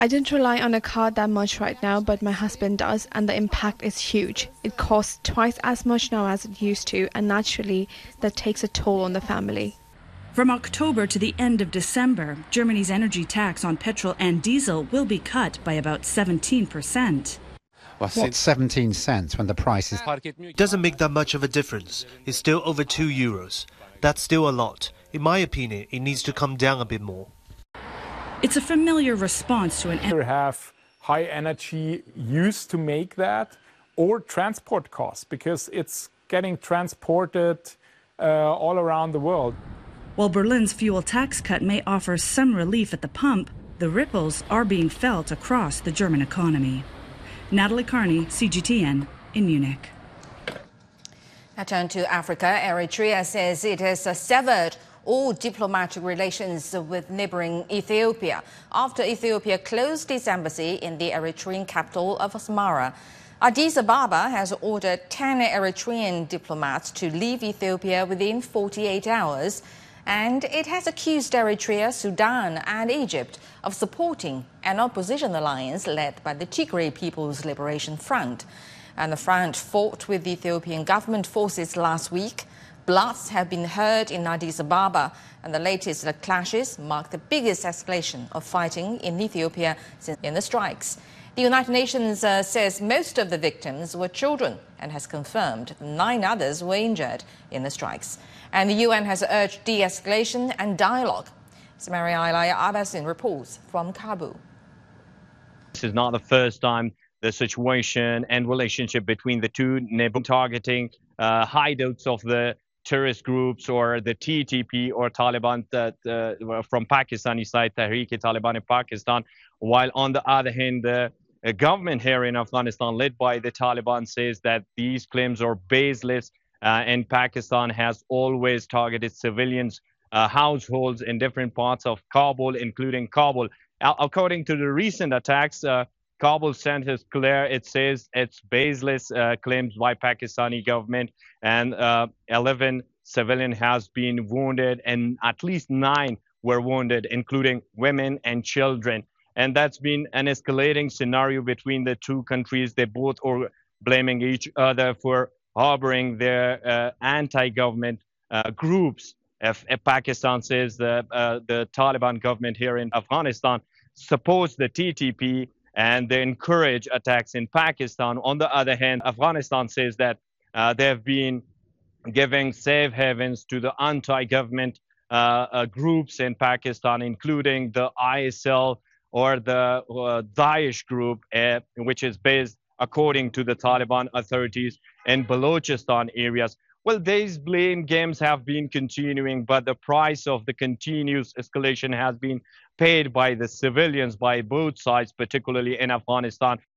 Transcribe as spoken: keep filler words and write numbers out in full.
I don't rely on a car that much right now, but my husband does, and the impact is huge. It costs twice as much now as it used to, and naturally, that takes a toll on the family. From October to the end of December, Germany's energy tax on petrol and diesel will be cut by about seventeen percent. What's seventeen cents when the price is... Doesn't make that much of a difference. It's still over two euros. That's still a lot. In my opinion, it needs to come down a bit more. It's a familiar response to an... Either have high energy use to make that, or transport costs, because it's getting transported uh, all around the world. While Berlin's fuel tax cut may offer some relief at the pump, the ripples are being felt across the German economy. Natalie Carney, C G T N, in Munich. Now turn to Africa. Eritrea says it has severed all diplomatic relations with neighboring Ethiopia after Ethiopia closed its embassy in the Eritrean capital of Asmara. Addis Ababa has ordered ten Eritrean diplomats to leave Ethiopia within forty-eight hours. And it has accused Eritrea, Sudan and Egypt of supporting an opposition alliance led by the Tigray People's Liberation Front. And the front fought with the Ethiopian government forces last week. Blasts have been heard in Addis Ababa, and the latest clashes mark the biggest escalation of fighting in Ethiopia since in the strikes. The United Nations uh, says most of the victims were children and has confirmed nine others were injured in the strikes. And the U N has urged de-escalation and dialogue. Samaria Ilaya Abbasin reports from Kabul. This is not the first time the situation and relationship between the two neighbors targeting uh, hideouts of the terrorist groups or the T T P or Taliban that, uh, from Pakistani side, Tehrik-e-Taliban in Pakistan, while on the other hand, the uh, government here in Afghanistan led by the Taliban says that these claims are baseless. Uh, and Pakistan has always targeted civilians, uh, households in different parts of Kabul, including Kabul. Uh, according to the recent attacks, uh, Kabul sent is clear. It says it's baseless uh, claims by Pakistani government, and uh, eleven civilians has been wounded, and at least nine were wounded, including women and children. And that's been an escalating scenario between the two countries. They both are blaming each other for harboring their uh, anti-government uh, groups. If, if Pakistan says the, uh, the Taliban government here in Afghanistan supports the T T P and they encourage attacks in Pakistan. On the other hand, Afghanistan says that uh, they have been giving safe havens to the anti-government uh, uh, groups in Pakistan, including the I S L or the uh, Daesh group, uh, which is based according to the Taliban authorities in Balochistan areas. Well, these blame games have been continuing, but the price of the continuous escalation has been paid by the civilians, by both sides, particularly in Afghanistan.